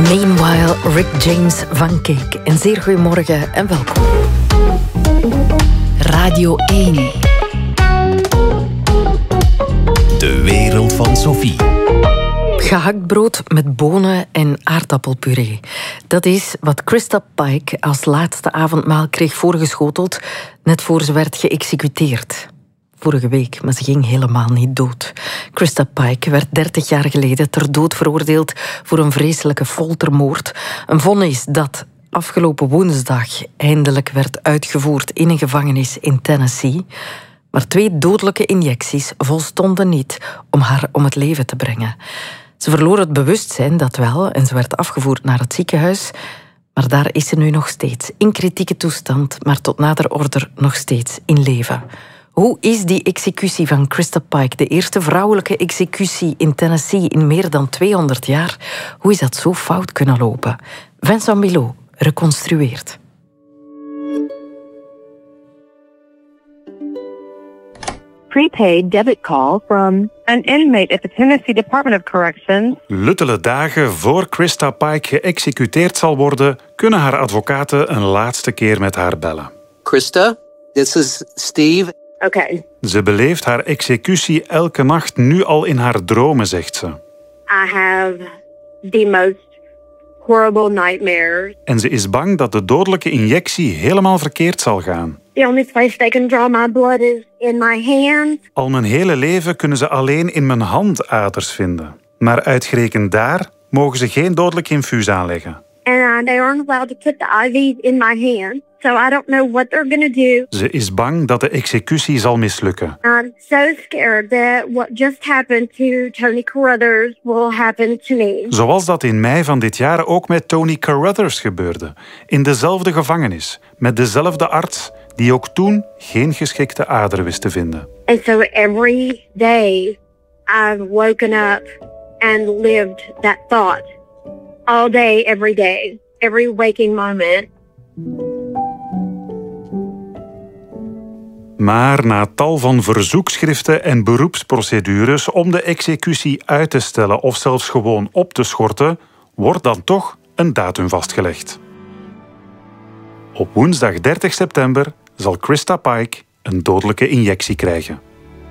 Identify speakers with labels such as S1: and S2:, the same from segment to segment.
S1: Meanwhile, Rick James van Cake. Een zeer goedemorgen en welkom. Radio 1.
S2: De wereld van Sophie.
S1: Gehaktbrood met bonen en aardappelpuree. Dat is wat Christa Pike als laatste avondmaal kreeg voorgeschoteld, net voor ze werd geëxecuteerd. Vorige week, maar ze ging helemaal niet dood. Christa Pike werd 30 jaar geleden ter dood veroordeeld voor een vreselijke foltermoord. Een vonnis dat afgelopen woensdag eindelijk werd uitgevoerd in een gevangenis in Tennessee. Maar 2 dodelijke injecties volstonden niet om haar om het leven te brengen. Ze verloor het bewustzijn, dat wel, en ze werd afgevoerd naar het ziekenhuis. Maar daar is ze nu nog steeds, in kritieke toestand, maar tot nader order nog steeds in leven. Hoe is die executie van Christa Pike, de eerste vrouwelijke executie in Tennessee in meer dan 200 jaar, hoe is dat zo fout kunnen lopen? Vincent Milot reconstrueert.
S3: Prepaid debit call from an inmate at the Tennessee Department of Corrections.
S4: Luttele dagen voor Christa Pike geëxecuteerd zal worden, kunnen haar advocaten een laatste keer met haar bellen.
S5: Christa, this is Steve.
S3: Okay.
S4: Ze beleeft haar executie elke nacht nu al in haar dromen, zegt ze.
S3: I have the most horrible nightmares.
S4: En ze is bang dat de dodelijke injectie helemaal verkeerd zal gaan.
S3: The only place they can draw my blood is in my hand.
S4: Al mijn hele leven kunnen ze alleen in mijn handaders vinden. Maar uitgerekend daar mogen ze geen dodelijk infuus aanleggen.
S3: And they aren't allowed to put the IVs in my hand. So I don't know what they're going to do.
S4: Ze is bang dat de executie zal mislukken.
S3: I'm so scared that what just happened to Tony Carruthers will happen to me.
S4: Zoals dat in mei van dit jaar ook met Tony Carruthers gebeurde. In dezelfde gevangenis, met dezelfde arts, die ook toen geen geschikte ader wist te vinden.
S3: And so every day I've woken up and lived that thought. All day, every waking moment.
S4: Maar na tal van verzoekschriften en beroepsprocedures om de executie uit te stellen of zelfs gewoon op te schorten, wordt dan toch een datum vastgelegd. Op woensdag 30 september zal Christa Pike een dodelijke injectie krijgen.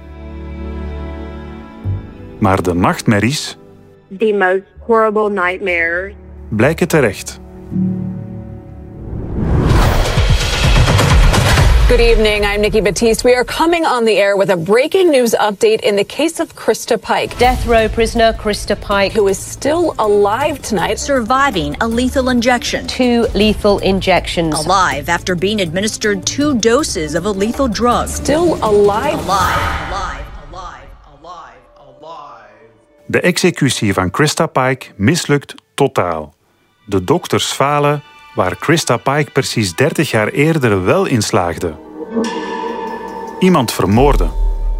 S4: Maar de nachtmerries,
S3: The most horrible nightmares.
S4: blijken terecht.
S6: Good evening, I'm Nikki Batiste. We are coming on the air with a breaking news update in the case of Christa Pike.
S7: Death row prisoner Christa Pike,
S6: Who is still alive tonight.
S8: Surviving a lethal injection.
S7: 2 lethal injections.
S8: Alive after being administered 2 doses of a lethal drug.
S6: Still alive.
S8: Alive.
S4: De executie van Christa Pike mislukt totaal. De dokters falen waar Christa Pike precies 30 jaar eerder wel in slaagde. Iemand vermoorden.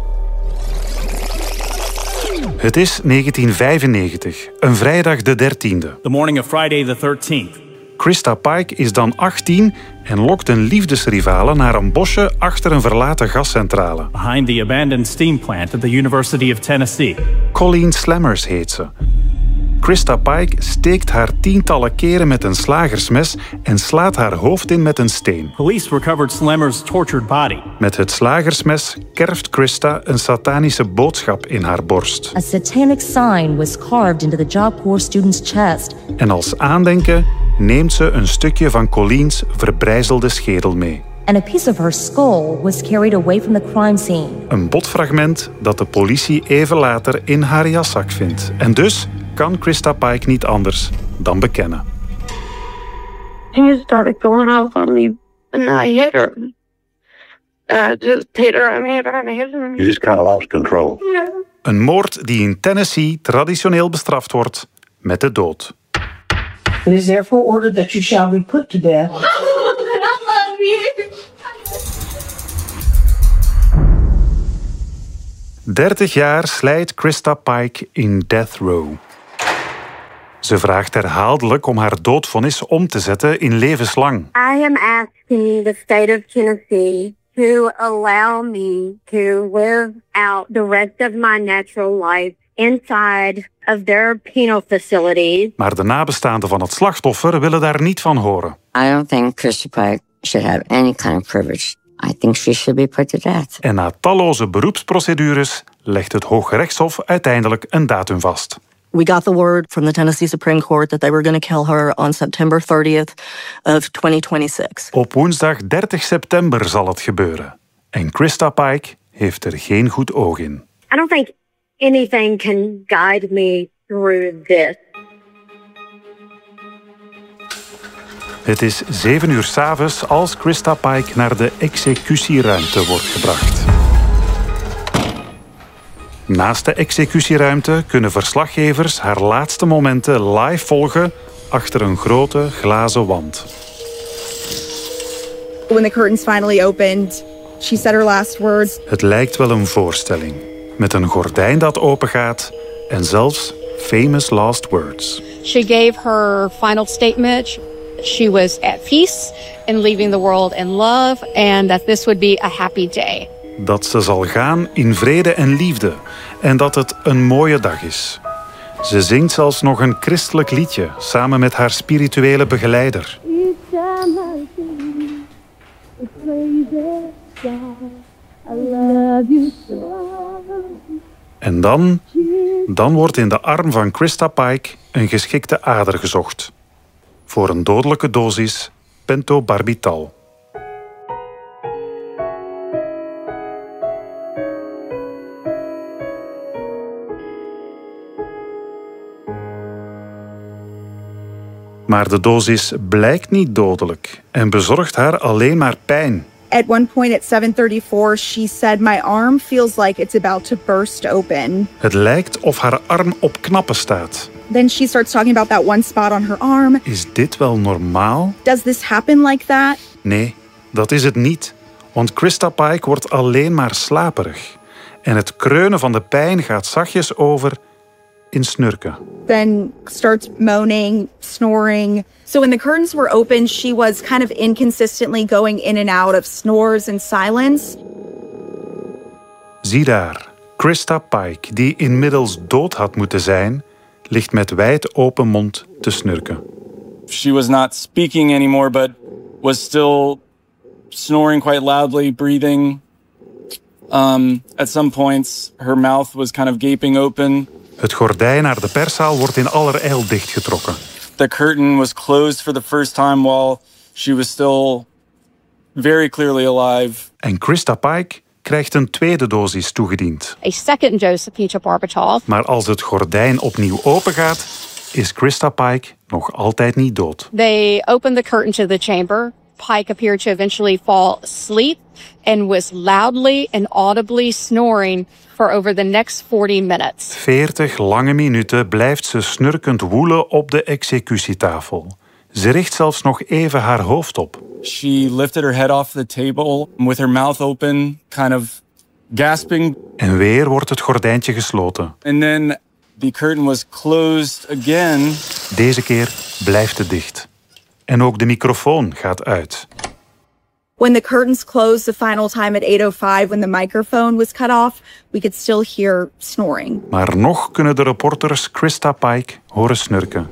S4: Het is 1995, een vrijdag de 13e.
S9: The morning of Friday the 13th.
S4: Christa Pike is dan 18 en lokt een liefdesrivale naar een bosje achter een verlaten gascentrale.
S9: Behind the abandoned steam plant at the University of Tennessee.
S4: Colleen Slammers heet ze. Christa Pike steekt haar tientallen keren met een slagersmes en slaat haar hoofd in met een steen.
S9: Police recovered Slemmer's tortured body.
S4: Met het slagersmes kerft Christa een satanische boodschap in haar borst.
S10: A satanic sign was carved into the Job Corps student's chest.
S4: En als aandenken neemt ze een stukje van Colleen's verbrijzelde schedel mee.
S10: And a piece of her skull was carried away from the crime scene.
S4: Een botfragment dat de politie even later in haar jaszak vindt. En dus kan Christa Pike niet anders dan bekennen.
S3: He started going off on me and I hit her. Just hit her and hit her and hit her.
S11: You just kind of lost control.
S3: Yeah.
S4: Een moord die in Tennessee traditioneel bestraft wordt met de dood.
S12: It is therefore ordered that you shall be put to death.
S3: I love you.
S4: 30 jaar slijt Christa Pike in death row. Ze vraagt herhaaldelijk om haar doodvonnis om te zetten in levenslang.
S3: I am asking the state of Tennessee to allow me to live out the rest of my natural life inside of their penal facilities.
S4: Maar de nabestaanden van het slachtoffer willen daar niet van horen.
S11: I don't think Krista Pike should have any kind of privilege. I think she should be put to death.
S4: En na talloze beroepsprocedures legt het Hooggerechtshof uiteindelijk een datum vast.
S13: We got the word from the Tennessee Supreme Court that they were going to kill her on September 30th of 2026.
S4: Op woensdag 30 september zal het gebeuren. En Krista Pike heeft er geen goed oog in.
S3: I don't think anything can guide me through this.
S4: Het is 7 uur 's avonds als Krista Pike naar de executieruimte wordt gebracht. Naast de executieruimte kunnen verslaggevers haar laatste momenten live volgen achter een grote glazen wand.
S14: When the curtains finally opened, she said her last words.
S4: Het lijkt wel een voorstelling, met een gordijn dat opengaat en zelfs famous last words.
S15: She gave her final statement. She was at peace and leaving the world in love, and that this would be a happy day.
S4: Dat ze zal gaan in vrede en liefde en dat het een mooie dag is. Ze zingt zelfs nog een christelijk liedje samen met haar spirituele begeleider. En dan wordt in de arm van Krista Pike een geschikte ader gezocht. Voor een dodelijke dosis pentobarbital. Maar de dosis blijkt niet dodelijk en bezorgt haar alleen maar pijn.
S14: At one point at 7:34, she said, "My arm feels like it's about to burst open."
S4: Het lijkt of haar arm op knappen staat.
S14: Then she starts talking about that one spot on her arm.
S4: Is dit wel normaal?
S14: Does this happen like that?
S4: Nee, dat is het niet. Want Krista Pike wordt alleen maar slaperig. En het kreunen van de pijn gaat zachtjes over in snurken.
S14: Then starts moaning, snoring. So when the curtains were open, she was kind of inconsistently going in and out of snores and silence.
S4: Zie daar, Krista Pike, die inmiddels dood had moeten zijn, ligt met wijd open mond te snurken.
S16: She was not speaking anymore, but was still snoring quite loudly, breathing. At some points, her mouth was kind of gaping open.
S4: Het gordijn naar de perszaal wordt in allerijl dichtgetrokken.
S16: The curtain was closed for the first time while she was still very clearly alive.
S4: En Krista Pike krijgt een tweede dosis toegediend.
S15: A second dose of pentobarbital.
S4: Maar als het gordijn opnieuw opengaat, is Krista Pike nog altijd niet dood.
S15: They opened the curtain to the chamber. Pike appeared to eventually fall asleep and was loudly and audibly snoring for over the next 40 minutes.
S4: 40 lange minuten blijft ze snurkend woelen op de executietafel. Ze richt zelfs nog even haar hoofd op.
S16: She lifted her head off the table with her mouth open, kind of gasping.
S4: En weer wordt het gordijntje gesloten.
S16: And then the curtain was closed again.
S4: Deze keer blijft het dicht. En ook de microfoon gaat uit.
S14: When the curtains closed the final time at 8:05, when the microphone was cut off, we could still hear snoring.
S4: Maar nog kunnen de reporters Krista Pike horen snurken.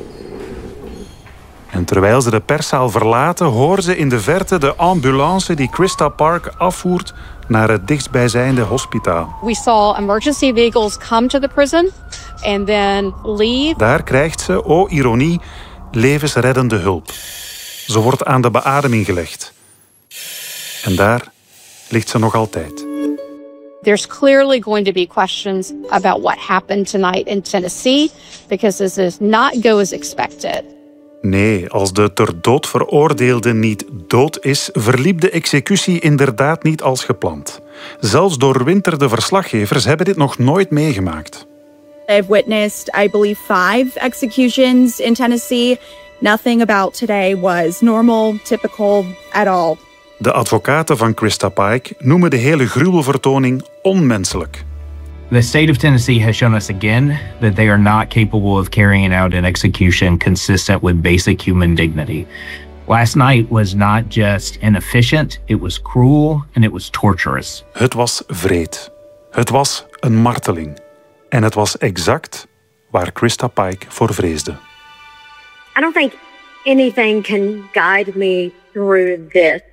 S4: En terwijl ze de perszaal verlaten, horen ze in de verte de ambulance die Krista Pike afvoert naar het dichtstbijzijnde hospitaal.
S15: We saw emergency vehicles come to the prison and then leave.
S4: Daar krijgt ze, oh ironie, levensreddende hulp. Ze wordt aan de beademing gelegd. En daar ligt ze nog altijd.
S15: There's clearly going to be questions about what happened tonight in Tennessee, because this is not go as expected.
S4: Nee, als de ter dood veroordeelde niet dood is, verliep de executie inderdaad niet als gepland. Zelfs doorwinterde verslaggevers hebben dit nog nooit meegemaakt.
S14: I've witnessed, I believe, 5 executions in Tennessee. Nothing about today was normal, typical at all.
S4: De advocaten van Krista Pike noemen de hele gruwelvertoning onmenselijk.
S17: The state of Tennessee has shown us again that they are not capable of carrying out an execution consistent with basic human dignity. Last night was not just inefficient, it was cruel and it was torturous.
S4: Het was wreed. Het was een marteling. En het was exact waar Krista Pike voor vreesde.
S3: I don't think anything can guide me through this.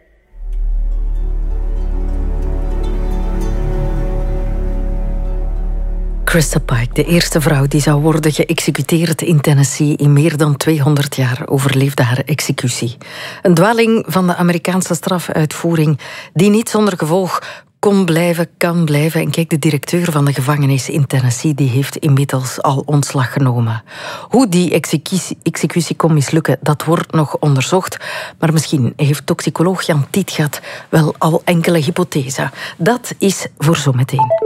S1: Krista Pike, de eerste vrouw die zou worden geëxecuteerd in Tennessee. In meer dan 200 jaar overleefde haar executie. Een dwaling van de Amerikaanse strafuitvoering die niet zonder gevolg kon blijven, kan blijven. En kijk, de directeur van de gevangenis in Tennessee die heeft inmiddels al ontslag genomen. Hoe die executie kon mislukken, dat wordt nog onderzocht. Maar misschien heeft toxicoloog Jan Tietgat wel al enkele hypothesen. Dat is voor zometeen.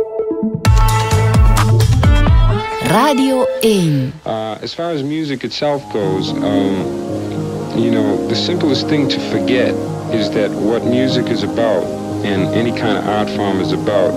S18: Radio 1.
S19: As far as music itself goes, the simplest thing to forget is that what music is about, and any kind of art form is about,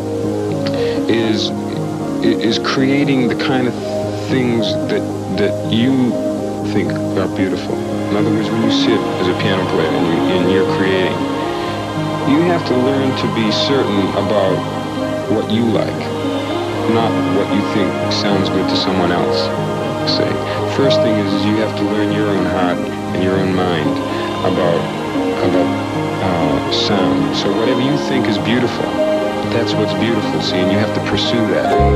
S19: is creating the kind of things that you think are beautiful. In other words, when you sit as a piano player and you're creating, you have to learn to be certain about what you like, not what you think sounds good to someone else. Say, first thing is you have to learn your own heart and your own mind about sound. So whatever you think is beautiful, that's what's beautiful. See, and you have to pursue that.